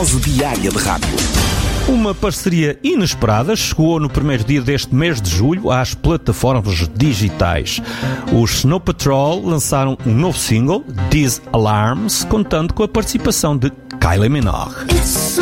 dose diária de rádio. Uma parceria inesperada chegou no primeiro dia deste mês de julho às plataformas digitais. Os Snow Patrol lançaram um novo single, These Alarms, contando com a participação de Kylie Minogue.